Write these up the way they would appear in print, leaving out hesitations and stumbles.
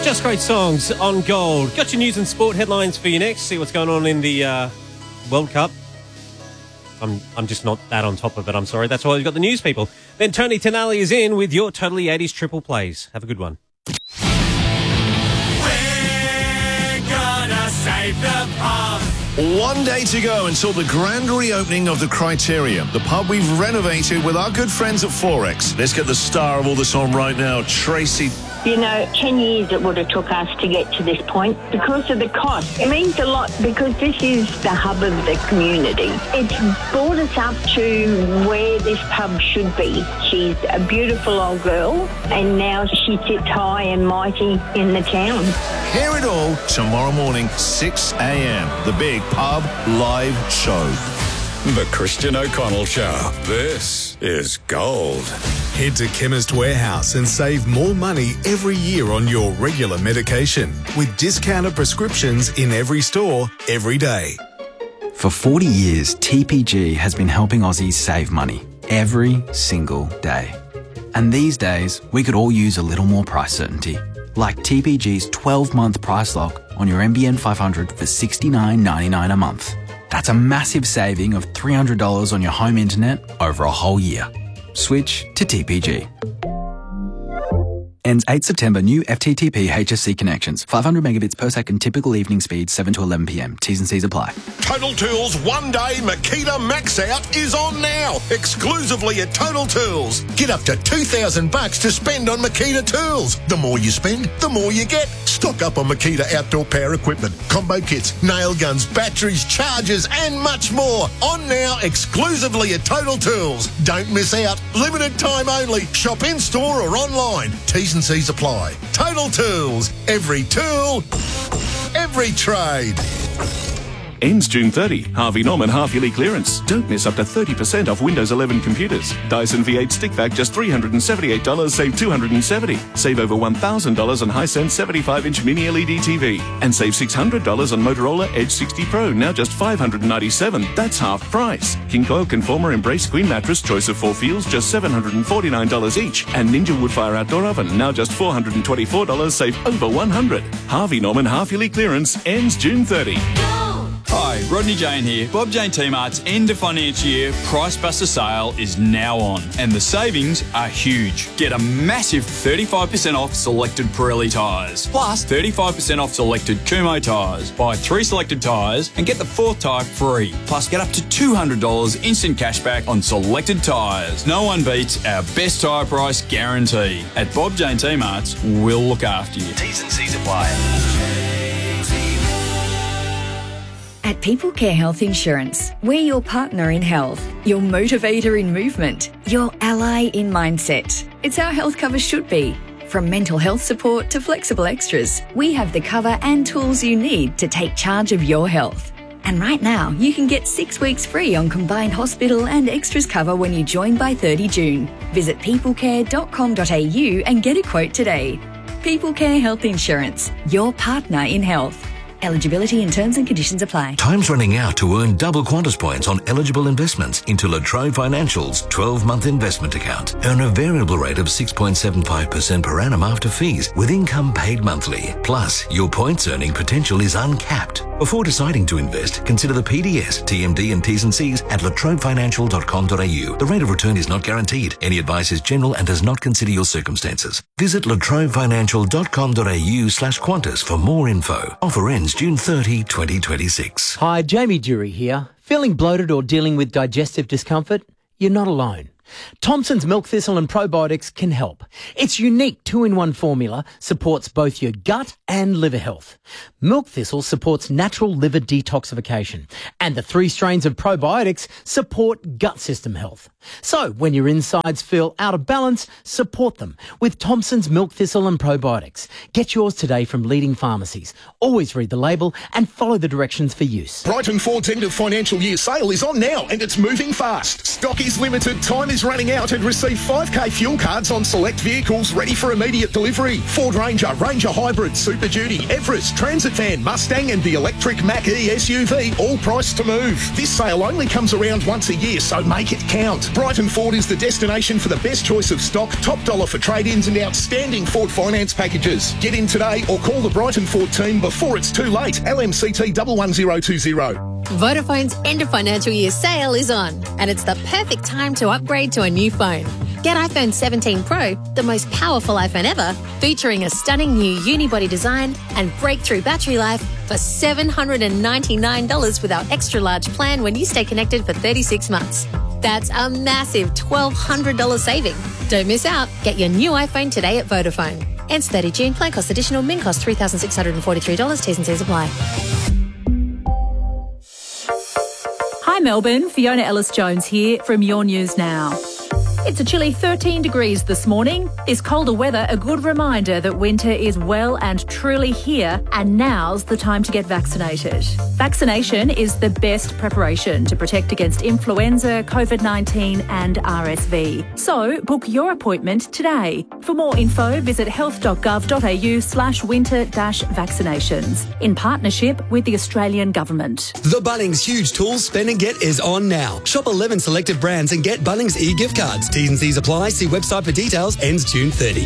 Just great songs on Gold. Got your news and sport headlines for you next. See what's going on in the World Cup. I'm just not that on top of it, I'm sorry. That's why we've got the news, people. Then Tony Tenali is in with your Totally 80s triple plays. Have a good one. We're gonna save the pub. 1 day to go until the grand reopening of the Criterion, the pub we've renovated with our good friends at Forex. Let's get the star of all this on right now, Tracy. 10 years it would have took us to get to this point because of the cost. It means a lot because this is the hub of the community. It's brought us up to where this pub should be. She's a beautiful old girl and now she sits high and mighty in the town. Hear it all tomorrow morning, 6 a.m. The Big Pub Live Show. The Christian O'Connell Show. This is Gold. Head to Chemist Warehouse and save more money every year on your regular medication with discounted prescriptions in every store, every day. For 40 years, TPG has been helping Aussies save money every single day. And these days, we could all use a little more price certainty. Like TPG's 12-month price lock on your NBN 500 for $69.99 a month. That's a massive saving of $300 on your home internet over a whole year. Switch to TPG. Ends 8 September. New FTTP HSC connections. 500 megabits per second. Typical evening speed 7 to 11 p.m. T's and C's apply. Total Tools 1 Day Makita Max Out is on now. Exclusively at Total Tools. Get up to $2,000 to spend on Makita tools. The more you spend, the more you get. Stock up on Makita outdoor power equipment, combo kits, nail guns, batteries, chargers, and much more. On now, exclusively at Total Tools. Don't miss out. Limited time only. Shop in store or online. T's and C's apply. Total Tools. Every tool, every trade. Ends June 30. Harvey Norman half-yearly clearance. Don't miss up to 30% off Windows 11 computers. Dyson V8 stick vac just $378, save $270. Save over $1,000 on Hisense 75-inch mini LED TV. And save $600 on Motorola Edge 60 Pro, now just $597. That's half price. King Coil Conformer Embrace Queen Mattress, choice of 4 feels, just $749 each. And Ninja Woodfire Outdoor Oven, now just $424, save over $100. Harvey Norman half-yearly clearance ends June 30. Hi, Rodney Jane here. Bob Jane T-Mart's end of financial year Price Buster sale is now on and the savings are huge. Get a massive 35% off selected Pirelli tyres, plus 35% off selected Kumho tyres. Buy 3 selected tyres and get the 4th tyre free. Plus get up to $200 instant cashback on selected tyres. No one beats our best tyre price guarantee. At Bob Jane T-Mart's, we'll look after you. T's and C's apply. At People Care Health Insurance, we're your partner in health, your motivator in movement, your ally in mindset. It's how health cover should be. From mental health support to flexible extras, we have the cover and tools you need to take charge of your health. And right now, you can get 6 weeks free on combined hospital and extras cover when you join by 30 June. Visit peoplecare.com.au and get a quote today. People Care Health Insurance, your partner in health. Eligibility and terms and conditions apply. Time's running out to earn double Qantas points on eligible investments into La Trobe Financial's 12-month investment account. Earn a variable rate of 6.75% per annum after fees with income paid monthly. Plus, your points earning potential is uncapped. Before deciding to invest, consider the PDS, TMD and T's and C's at latrobefinancial.com.au. The rate of return is not guaranteed. Any advice is general and does not consider your circumstances. Visit latrobefinancial.com.au/Qantas for more info. Offer ends June 30, 2026. Hi, Jamie Dury here. Feeling bloated or dealing with digestive discomfort? You're not alone. Thompson's Milk Thistle and Probiotics can help. Its unique 2-in-1 formula supports both your gut and liver health. Milk Thistle supports natural liver detoxification, and the 3 strains of probiotics support gut system health. So when your insides feel out of balance, support them with Thompson's Milk Thistle and Probiotics. Get yours today from leading pharmacies. Always read the label and follow the directions for use. Brighton Ford's end of financial year sale is on now and it's moving fast. Stock is limited, time is running out, and receive 5k fuel cards on select vehicles ready for immediate delivery. Ford Ranger, Ranger Hybrid, Super Duty, Everest, Transit Van, Mustang and the electric Mach-E SUV, all priced to move. This sale only comes around once a year, so make it count. Brighton Ford is the destination for the best choice of stock, top dollar for trade-ins and outstanding Ford finance packages. Get in today or call the Brighton Ford team before it's too late. LMCT 11020. Vodafone's end of financial year sale is on, and it's the perfect time to upgrade to a new phone. Get iPhone 17 Pro, the most powerful iPhone ever, featuring a stunning new unibody design and breakthrough battery life for $799 with our extra large plan when you stay connected for 36 months. That's a massive $1,200 saving. Don't miss out. Get your new iPhone today at Vodafone. Ends 30 June. Plan cost additional. Min cost $3,643. T's and C's apply. Hi Melbourne, Fiona Ellis-Jones here from Your News Now. It's a chilly 13 degrees this morning. Is colder weather a good reminder that winter is well and truly here, and now's the time to get vaccinated? Vaccination is the best preparation to protect against influenza, COVID-19 and RSV. So book your appointment today. For more info, visit health.gov.au/winter-vaccinations in partnership with the Australian Government. The Bunnings Huge Tools Spend and Get is on now. Shop 11 selected brands and get Bunnings e-gift cards. T's and C's apply. See website for details. Ends June 30.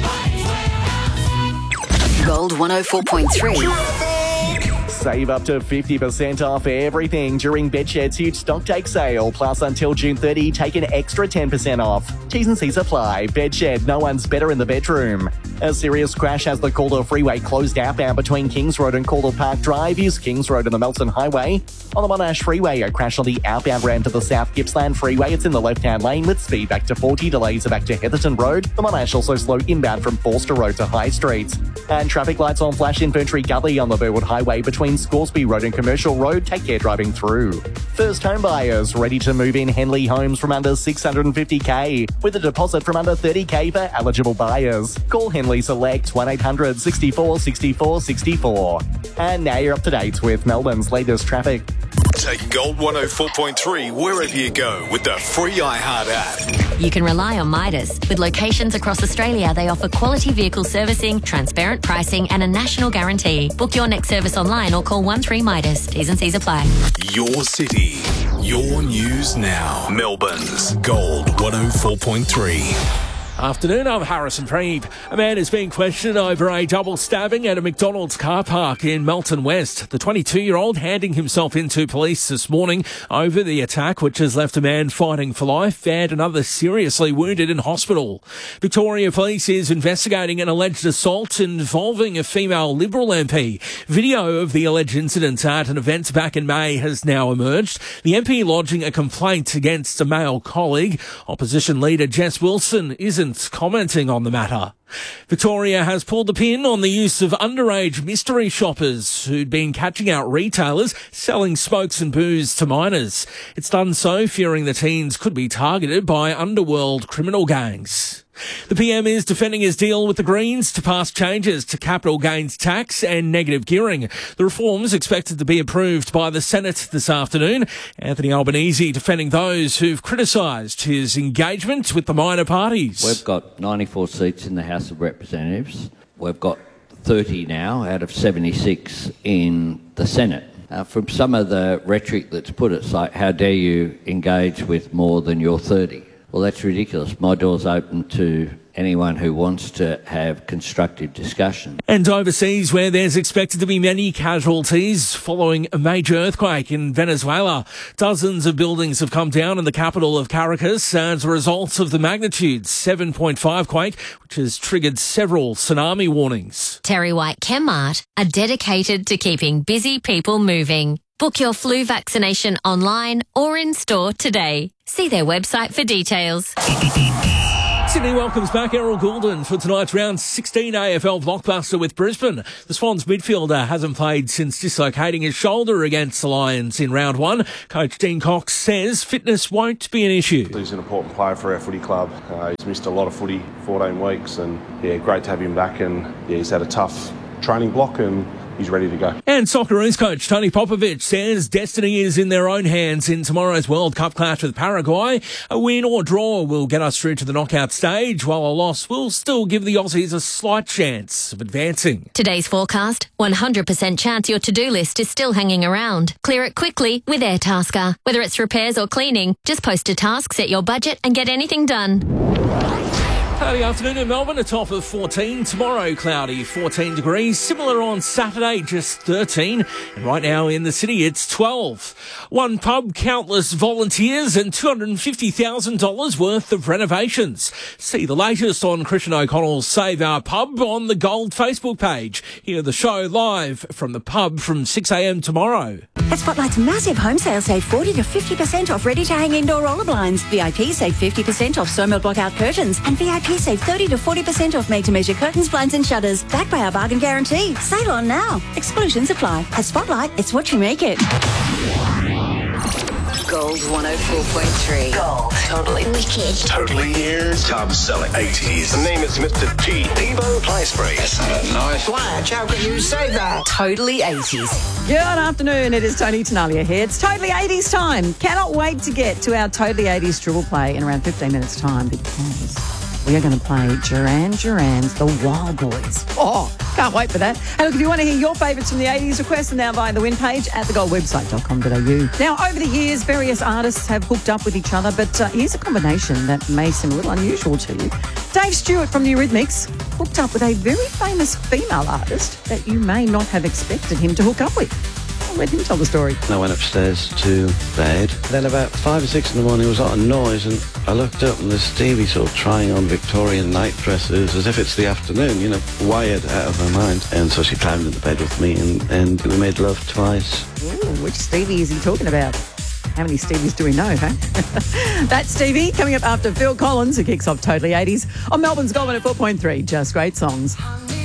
Gold 104.3. Save up to 50% off everything during Bedshed's huge stock take sale. Plus, until June 30, take an extra 10% off. T's and C's apply. Bedshed, no one's better in the bedroom. A serious crash has the Calder Freeway closed outbound between Kings Road and Calder Park Drive. Use Kings Road and the Melton Highway. On the Monash Freeway, a crash on the outbound ramp to the South Gippsland Freeway. It's in the left-hand lane with speed back to 40. Delays are back to Heatherton Road. The Monash also slow inbound from Forster Road to High Street. And traffic lights on flash in Ferntree Gully on the Burwood Highway between Scoresby Road and Commercial Road. Take care driving through. First home buyers ready to move in Henley Homes from under $650K with a deposit from under $30K for eligible buyers. Call Henley Select 1800 64 64 64. And now you're up to date with Melbourne's latest traffic. Take Gold 104.3 wherever you go with the free iHeart app. You can rely on Midas. With locations across Australia, they offer quality vehicle servicing, transparent pricing and a national guarantee. Book your next service online or call 13 Midas. T's and C's apply. Your city, your news now. Melbourne's Gold 104.3. Afternoon, I'm Harrison Preeb. A man is being questioned over a double stabbing at a McDonald's car park in Melton West. The 22-year-old handing himself into police this morning over the attack, which has left a man fighting for life and another seriously wounded in hospital. Victoria Police is investigating an alleged assault involving a female Liberal MP. Video of the alleged incident at an event back in May has now emerged. The MP lodging a complaint against a male colleague. Opposition leader Jess Wilson isn't commenting on the matter. Victoria has pulled the pin on the use of underage mystery shoppers who'd been catching out retailers selling smokes and booze to minors. It's done so fearing the teens could be targeted by underworld criminal gangs. The PM is defending his deal with the Greens to pass changes to capital gains tax and negative gearing. The reforms expected to be approved by the Senate this afternoon. Anthony Albanese defending those who've criticised his engagement with the minor parties. We've got 94 seats in the House of Representatives. We've got 30 now out of 76 in the Senate. From some of the rhetoric that's put, it's like, how dare you engage with more than your 30? Well, that's ridiculous. My door's open to anyone who wants to have constructive discussion. And overseas, where there's expected to be many casualties following a major earthquake in Venezuela. Dozens of buildings have come down in the capital of Caracas as a result of the magnitude 7.5 quake, which has triggered several tsunami warnings. Terry White Chemmart are dedicated to keeping busy people moving. Book your flu vaccination online or in store today. See their website for details. Sydney welcomes back Errol Goulden for tonight's round 16 AFL blockbuster with Brisbane. The Swans midfielder hasn't played since dislocating his shoulder against the Lions in round one. Coach Dean Cox says fitness won't be an issue. He's an important player for our footy club. He's missed a lot of footy, 14 weeks, and great to have him back. And he's had a tough training block, and he's ready to go. And Socceroos coach Tony Popovic says destiny is in their own hands in tomorrow's World Cup clash with Paraguay. A win or draw will get us through to the knockout stage, while a loss will still give the Aussies a slight chance of advancing. Today's forecast, 100% chance your to-do list is still hanging around. Clear it quickly with Airtasker. Whether it's repairs or cleaning, just post a task, set your budget and get anything done. Cloudy afternoon in Melbourne, a top of 14. Tomorrow, cloudy, 14 degrees. Similar on Saturday, just 13. And right now in the city, it's 12. One pub, countless volunteers and $250,000 worth of renovations. See the latest on Christian O'Connell's Save Our Pub on the Gold Facebook page. Hear the show live from the pub from 6 a.m. tomorrow. At Spotlight's massive home sale, save 40 to 50% off ready-to-hang indoor roller blinds. VIP save 50% off Somo blockout curtains. And VIP save 30 to 40% off made-to-measure curtains, blinds and shutters. Backed by our bargain guarantee. Sale on now. Exclusions apply. At Spotlight, it's what you make it. Gold 104.3. Gold. Totally wicked. Totally ears. Top selling 80s. The name is Mr. T. Devo Fly Spray. That's a nice flash. How can you say that? Totally 80s. Good afternoon. It is Tony Tenalia here. It's Totally 80s time. Cannot wait to get to our Totally 80s triple play in around 15 minutes' time because we are going to play Duran Duran's The Wild Boys. Oh, can't wait for that. And look, if you want to hear your favourites from the 80s, request them now via the win page at thegoldwebsite.com.au. Now, over the years, various artists have hooked up with each other, but here's a combination that may seem a little unusual to you. Dave Stewart from the Eurythmics hooked up with a very famous female artist that you may not have expected him to hook up with. I'll let him tell the story. I went upstairs to bed. Then about 5 or 6 in the morning, there was a lot of noise, and I looked up and there's Stevie sort of trying on Victorian night dresses as if it's the afternoon, you know, wired out of her mind. And so she climbed into bed with me, and we made love twice. Ooh, which Stevie is he talking about? How many Stevies do we know, huh? That's Stevie, coming up after Phil Collins, who kicks off Totally 80s on Melbourne's Gold 104.3. Just great songs.